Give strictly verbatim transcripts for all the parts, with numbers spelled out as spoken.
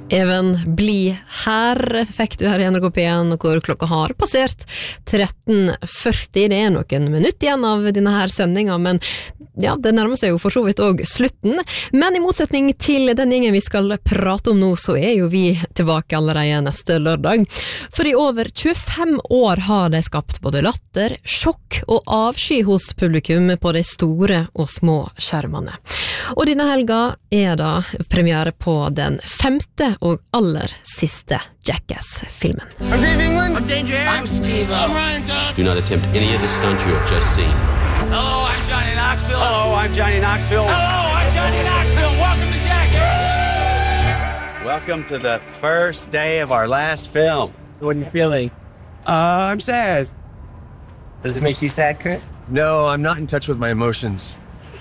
Even, bli her, fikk du her i N R K P en, hvor klokka har passert tretten førti. Det er noen minutt igjen av denne her sendingen, men ja, det nærmer seg jo for så vidt også slutten. Men i motsetning til den gjengen vi skal prate om nå, så er jo vi tilbake allerede neste lørdag. For i over tjuefem år har de skapt både latter, sjokk og avsky hos publikum på de store og små skjermene. Og denne helga er da premiere på den femte og aller siste Jackass-filmen. I'm Dave England. I'm Danger Aaron. I'm Steve. I'm Ryan Dunn. Do not attempt any of the stunts you have just seen. Hello, I'm Johnny Knoxville. Hello, I'm Johnny Knoxville. Hello, I'm Johnny Knoxville. Welcome to Jackass. Welcome to the first day of our last film. What are you feeling? Uh, I'm sad. Does it make you sad, Chris? No, I'm not in touch with my emotions.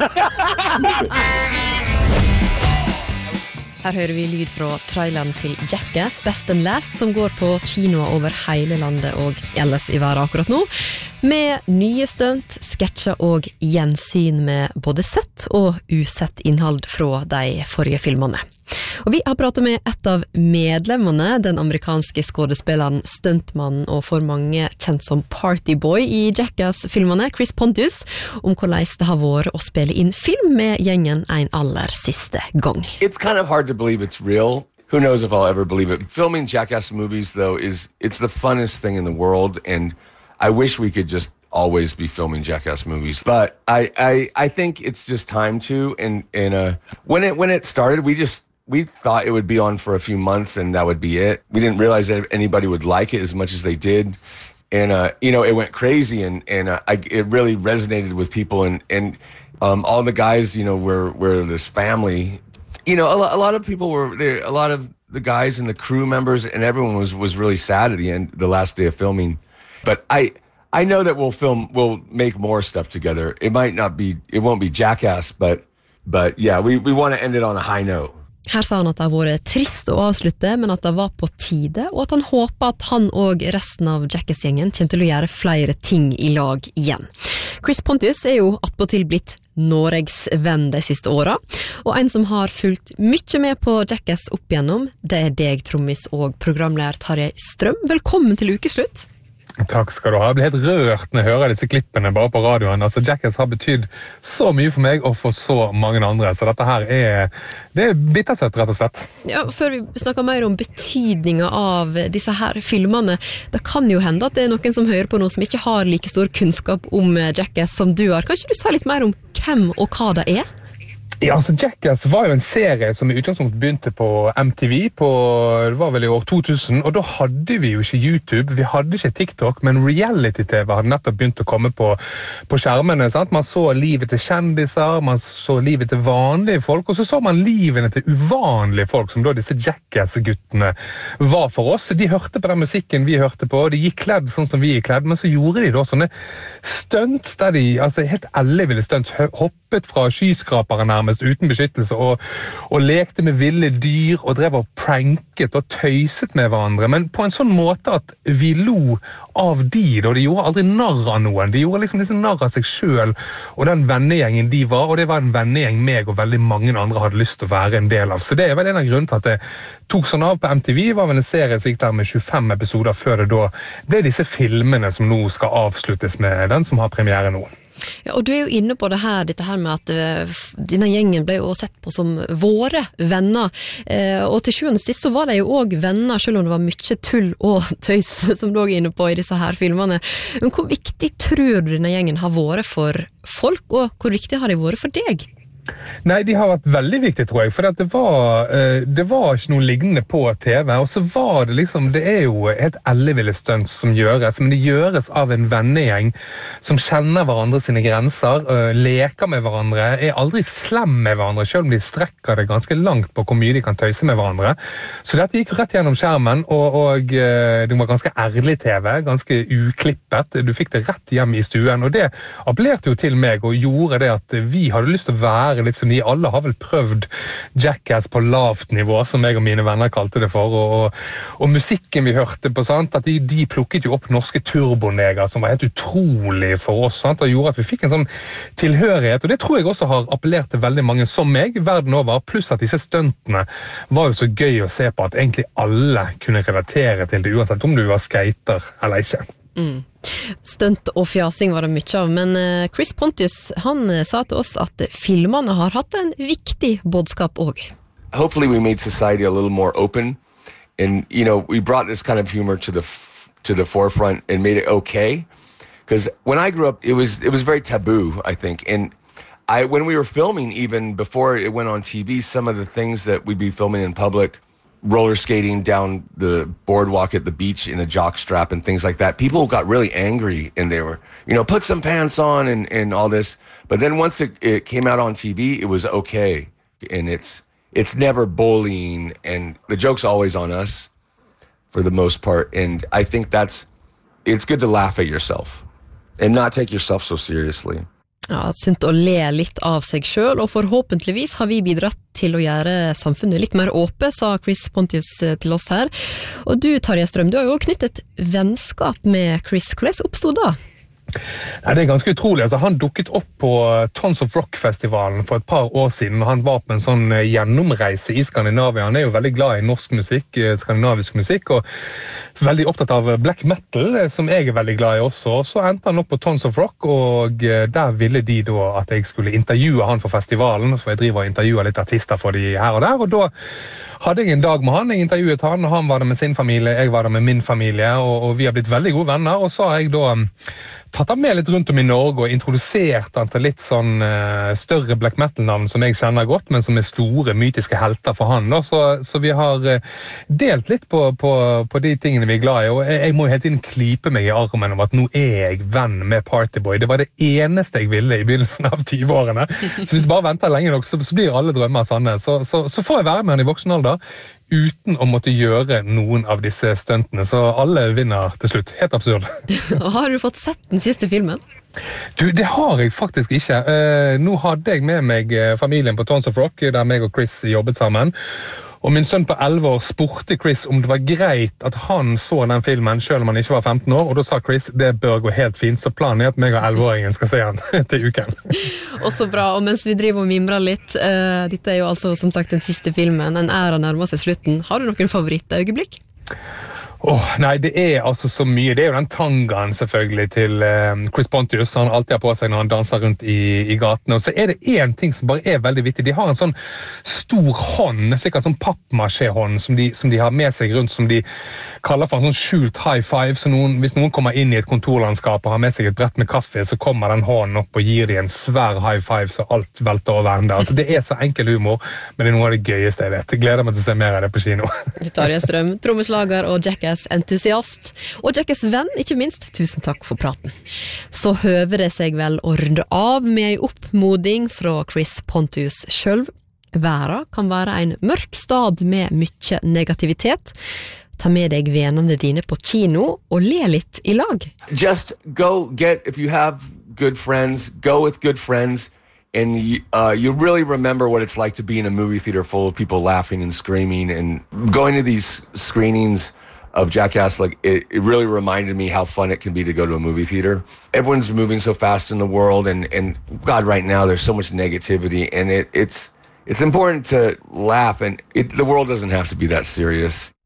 Her hører vi lyd fra traileren til Jackass, Best and Last, som går på kinoer over hele landet og ellers i verden akkurat nå, med nye stunt, sketsjer og gjensyn med både sett og usett innhold fra de forrige filmene. Og vi har pratet med et av medlemmene, den amerikanske skådespilleren, stuntmannen og for mange kjent som Partyboy i Jackass-filmene, Chris Pontius, om hvordan det har vært å spille inn film med gjengen en aller siste gang. It's kind of hard to believe it's real. Who knows if I'll ever believe it. Filming Jackass movies, though, is it's the funnest thing in the world, and I wish we could just always be filming Jackass movies. But I, I, I think it's just time to, and, and uh, when it when it started, we just we thought it would be on for a few months and that would be it. We didn't realize that anybody would like it as much as they did. And, uh, you know, it went crazy and, and uh, I, it really resonated with people. And, and um, all the guys, you know, were, were this family. You know, a, lo- a lot of people were there, a lot of the guys and the crew members and everyone was, was really sad at the end, the last day of filming. But I, I know that we'll film, we'll make more stuff together. It might not be, it won't be Jackass, but, but yeah, we, we want to end it on a high note. Her sa han at det har vært trist å avslutte, men at det var på tide, og at han håper at han og resten av Jackass-gjengen kommer til å gjøre flere ting i lag igjen. Chris Pontius er jo attpåtil blitt Norges venn de siste åra, og en som har fulgt mye med på Jackass opp igjennom, det er deg, trommis og programlærer Tarjei Strøm. Velkommen til ukeslutt. Takk skal du ha. Jeg blir helt rørt når jeg hører disse klippene bare på radioen. Altså, Jackass har betydd så mye for meg og for så mange andre, så dette her er, det er bittersøtt, rett og slett. Ja, før vi snakker mer om betydningen av disse her filmene, det kan jo hende at det er noen som hører på noe som ikke har like stor kunnskap om Jackass som du har. Kan ikke du si litt mer om hvem og hva det er? Ja, altså Jackass var jo en serie som i utgangspunkt begynte på M T V på, det var vel i år to tusen, og da hadde vi jo ikke YouTube, vi hadde ikke TikTok, men reality-T V hadde nettopp begynt å komme på, på skjermene, sant? Man så livet til kjendiser, man så livet til vanlige folk, og så så man livene til uvanlige folk, som da disse Jackass-guttene var for oss. De hørte på den musikken vi hørte på, de gikk kledd sånn som vi gikk kledd, men så gjorde de da sånne stunts der de, altså helt elleville stunts, hoppet fra skyskrapere nærmest, uten beskyttelse, og, og lekte med ville dyr, og drev og pranket og tøyset med hverandre, men på en sånn måte at vi lo av de, og de gjorde aldri narr av noen, de gjorde liksom liksom narr av seg selv, og den vennegjengen de var, og det var en vennegjeng meg og veldig mange andre hadde lyst til å være en del av, så det er vel en av grunnen til at det tok sånn av på M T V, var vel en serie som gikk der med tjuefem episoder før det da ble disse filmene som nå skal avsluttes med den som har premiere nå. Ja, og du er jo inne på det her, dette her med at uh, denne gjengen ble jo sett på som våre venner, uh, og til sjuende sist så var de jo også venner, selv om det var mye tull og tøys som du også er inne på i disse her filmene. Men hvor viktig tror du denne gjengen har vært for folk, og hvor viktig har de vært for deg? Nei, de har vært veldig viktige, tror jeg, for det var, det var ikke noe lignende på T V, og så var det liksom, det er jo et elleville stunts som gjøres, men det gjøres av en vennegjeng som kjenner hverandre sine grenser, leker med hverandre, er aldri slem med hverandre, selv om de strekker det ganske langt på hvor mye de kan tøyse med hverandre. Så dette gikk rett gjennom skjermen, og, og det var ganske ærlig T V, ganske uklippet, du fikk det rett hjem i stuen, og det appellerte jo til meg og gjorde det at vi hadde lyst til å være være litt som de. Alle har vel prøvd Jackass på lavt nivå, som jeg og mine venner kalte det for, og, og, og musikken vi hørte på, sant, at de, de plukket jo opp norske turboneger, som var helt utrolig for oss, sant, og gjorde at vi fikk en sånn tilhørighet, og det tror jeg også har appellert til veldig mange som meg, verden over, pluss at disse stuntene var jo så gøy å se på at egentlig alle kunne relatere til det, uansett om du var skater eller ikke. Mm. Stunt og fjasing var det mye av, men Chris Pontius, han sa til oss at filmene har hatt en viktig budskap også. Hopefully we made society a little more open, and you know, we brought this kind of humor to the to the forefront and made it okay. Because when I grew up, it was it was very taboo, I think, and I when we were filming, even before it went on T V, some of the things that we'd be filming in public, roller skating down the boardwalk at the beach in a jock strap and things like that, people got really angry, and they were, you know, put some pants on and, and all this. But then once it, it came out on T V, it was okay. And it's it's never bullying, and the joke's always on us for the most part. And I think that's, it's good to laugh at yourself and not take yourself so seriously. Ja, sunt å le litt av seg selv, og forhåpentligvis har vi bidratt til å gjøre samfunnet litt mer åpent, sa Chris Pontius til oss her. Og du, Tarjei Strøm, du har jo knyttet vennskap med Chris. Hvordan oppstod da? Nei, det er ganske utrolig. Altså, han dukket opp på Tons of Rock-festivalen for et par år siden. Han var på en sånn gjennomreise i Skandinavia. Han er jo veldig glad i norsk musikk, skandinavisk musikk, og veldig opptatt av black metal, som jeg er veldig glad i også. Så endte han opp på Tons of Rock, og der ville de da at jeg skulle intervjue han for festivalen, for jeg driver og intervjuer litt artister for de her og der, og da hadde jeg en dag med han, jeg intervjuet han, og han var der med sin familie, jeg var der med min familie, og, og vi har blitt veldig gode venner, og så har jeg da tatt han med litt rundt om i Norge og introdusert han til litt sånn uh, større black metal-navn som jeg kjenner godt, men som er store mytiske helter for han. Da. Så, så vi har uh, delt litt på, på, på de tingene vi er glad i, og jeg, jeg må helt inn klype meg i armen om at nå er jeg venn med Partyboy. Det var det eneste jeg ville i begynnelsen av tyve-årene. Så hvis jeg bare venter lenge nok, så, så blir alle drømmer sanne. Så, så, så får jeg være med han i voksen alder, uten å måtte gjøre noen av disse stuntene, så alle vinner til slutt. Helt absurd. Har du fått sett den siste filmen? Du, det har jeg faktisk ikke. Uh, nå hadde jeg med meg familien på Tons of Rock, der meg og Chris jobbet sammen. Og min sønn på elleve år spurte Chris om det var greit at han så den filmen, selv om han ikke var femten år, og da sa Chris, det bør gå helt fint, så planen er at meg og elleveåringen skal se han til uken. Og så bra, og mens vi driver og mimrer litt, uh, dette er jo altså som sagt den siste filmen, en æra nærmer seg slutten. Har du noen favorittøyeblikk? Åh, oh, nei, det er altså så mye. Det er jo den tangaen selvfølgelig til eh, Chris Pontius, han alltid har på seg når han danser rundt i, i gatene. Og så er det en ting som bare er veldig viktig. De har en sånn stor hånd, sikkert sånn pappmaché-hånd, som de, som de har med seg rundt, som de kaller for en sånn skjult high five. Så noen, hvis noen kommer inn i et kontorlandskap og har med seg et brett med kaffe, så kommer den hånden opp og gir de en svær high five, så alt velter over ende. Altså, det er så enkel humor, men det er noe av det gøyeste jeg vet. Jeg gleder meg til å se mer av det på kino. Tarjei Strøm, trommeslager og Jackass-entusiast, og Jackass-venn, ikke minst. Tusen takk for praten. Så høver det seg vel å runde av med en oppmoding fra Chris Pontius selv. Verden kan være en mørk stad med mye negativitet. Ta med deg vennene dine på kino og le litt i lag. Just go get, if you have good friends, go with good friends, and you, uh, you really remember what it's like to be in a movie theater full of people laughing and screaming, and going to these screenings of Jackass, like it, it really reminded me how fun it can be to go to a movie theater. Everyone's moving so fast in the world, and, and God, right now there's so much negativity, and it, it's it's important to laugh, and it, the world doesn't have to be that serious.